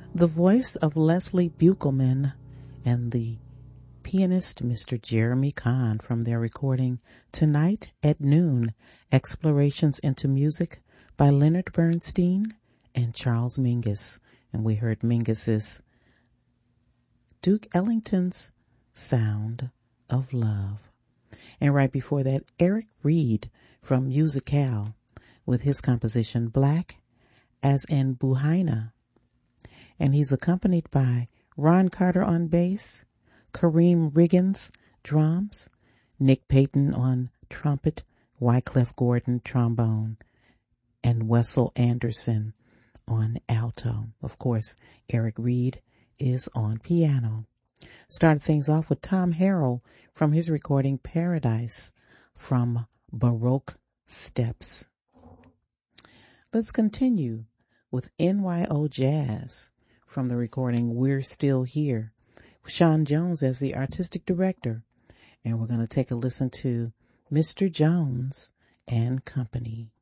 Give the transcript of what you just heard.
The voice of Leslie Buchelman and the pianist Mr. Jeremy Kahn from their recording Tonight at Noon, Explorations into Music by Leonard Bernstein and Charles Mingus. And we heard Mingus's Duke Ellington's Sound of Love. And right before that, Eric Reed from Musicale with his composition Black as in Buhaina. And he's accompanied by Ron Carter on bass, Kareem Riggins drums, Nick Payton on trumpet, Wycliffe Gordon trombone, and Wessel Anderson on alto. Of course, Eric Reed is on piano. Started things off with Tom Harrell from his recording Paradise from Baroque Steps. Let's continue with NYO Jazz from the recording We're Still Here, Sean Jones as the artistic director. And we're going to take a listen to Mr. Jones and Company.